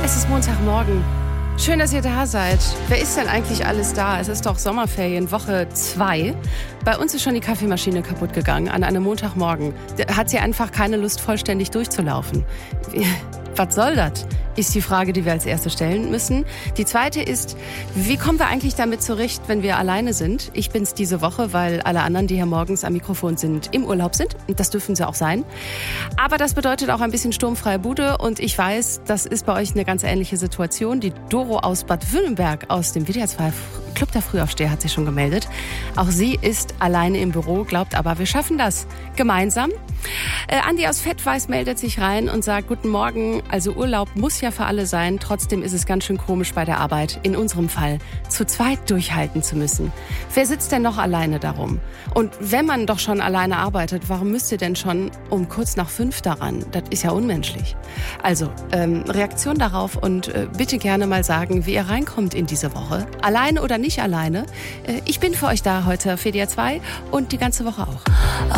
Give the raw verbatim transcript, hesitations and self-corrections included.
Es ist Montagmorgen. Schön, dass ihr da seid. Wer ist denn eigentlich alles da? Es ist doch Sommerferien, Woche zwei. Bei uns ist schon die Kaffeemaschine kaputt gegangen an einem Montagmorgen. Da hat sie einfach keine Lust, vollständig durchzulaufen. Was soll das? Ist die Frage, die wir als erste stellen müssen. Die zweite ist, wie kommen wir eigentlich damit zurecht, wenn wir alleine sind? Ich bin's diese Woche, weil alle anderen, die hier morgens am Mikrofon sind, im Urlaub sind. Und das dürfen sie auch sein. Aber das bedeutet auch ein bisschen sturmfreie Bude. Und ich weiß, das ist bei euch eine ganz ähnliche Situation. Die Doro aus Bad Württemberg aus dem W D R zwei Club der Frühaufsteher hat sich schon gemeldet. Auch sie ist alleine im Büro, glaubt aber, wir schaffen das gemeinsam. Äh, Andi aus Fettweiß meldet sich rein und sagt, guten Morgen, also Urlaub muss ja für alle sein, trotzdem ist es ganz schön komisch bei der Arbeit, in unserem Fall, zu zweit durchhalten zu müssen. Wer sitzt denn noch alleine darum? Und wenn man doch schon alleine arbeitet, warum müsst ihr denn schon um kurz nach fünf daran? Das ist ja unmenschlich. Also, ähm, Reaktion darauf und äh, bitte gerne mal sagen, wie ihr reinkommt in diese Woche. Alleine oder nicht alleine? Äh, ich bin für euch da heute für W D R zwei und die ganze Woche auch.